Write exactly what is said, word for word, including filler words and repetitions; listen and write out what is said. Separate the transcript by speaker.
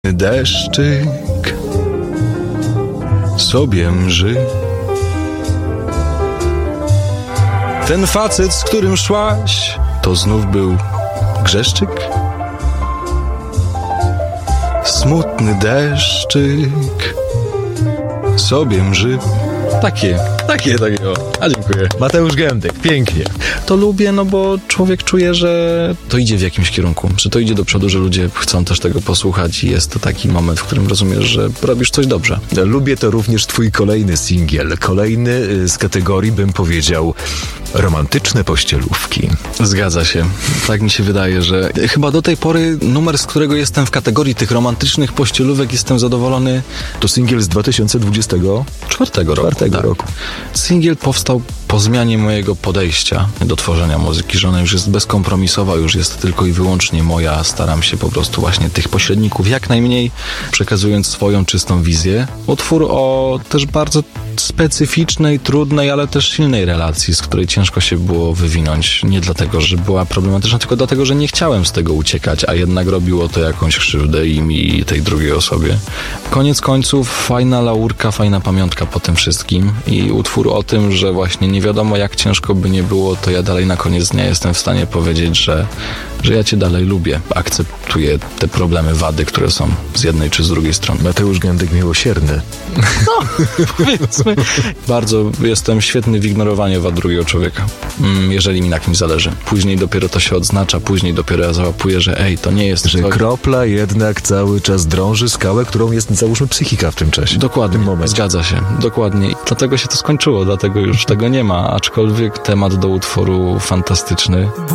Speaker 1: Deszczyk sobie mży. Ten facet, z którym szłaś, to znów był Grzeszczyk? Smutny deszczyk sobie mży. Takie, takie, takie, o. A dziękuję.
Speaker 2: Mateusz Gędek, pięknie.
Speaker 1: To lubię, no bo człowiek czuje, że to idzie w jakimś kierunku, że to idzie do przodu, że ludzie chcą też tego posłuchać i jest to taki moment, w którym rozumiesz, że robisz coś dobrze.
Speaker 2: Lubię to również twój kolejny singiel. Kolejny z kategorii, bym powiedział, romantyczne pościelówki.
Speaker 1: Zgadza się. Tak mi się wydaje, że chyba do tej pory numer, z którego jestem w kategorii tych romantycznych pościelówek, jestem zadowolony.
Speaker 2: To singiel z dwa tysiące dwudziestego
Speaker 1: czwartego roku.
Speaker 2: Czwartego
Speaker 1: tak.
Speaker 2: roku.
Speaker 1: Singiel powstał po zmianie mojego podejścia do tworzenia muzyki, że ona już jest bezkompromisowa, już jest tylko i wyłącznie moja. Staram się po prostu właśnie tych pośredników jak najmniej, przekazując swoją czystą wizję. Utwór o też bardzo specyficznej, trudnej, ale też silnej relacji, z której ciężko się było wywinąć. Nie dlatego, że była problematyczna, tylko dlatego, że nie chciałem z tego uciekać, a jednak robiło to jakąś krzywdę i mi, i tej drugiej osobie. Koniec końców fajna laurka, fajna pamiątka po tym wszystkim i utwór o tym, że właśnie nie wiadomo jak ciężko by nie było, to ja dalej na koniec dnia jestem w stanie powiedzieć, że, że ja cię dalej lubię. Akceptuję te problemy, wady, które są z jednej czy z drugiej strony.
Speaker 2: Mateusz Gędek miłosierny.
Speaker 1: No, powiedzmy. Bardzo jestem świetny w ignorowaniu wad drugiego człowieka, jeżeli mi na kimś zależy. Później dopiero to się odznacza, później dopiero ja załapuję, że ej, to nie jest...
Speaker 2: Że
Speaker 1: coś...
Speaker 2: kropla jednak cały czas drąży skałę, którą jest, załóżmy, psychika w tym czasie.
Speaker 1: Dokładnie,
Speaker 2: w tym momencie.
Speaker 1: Zgadza się, dokładnie. Dlatego się to skończyło, dlatego już tego nie ma, aczkolwiek temat do utworu fantastyczny.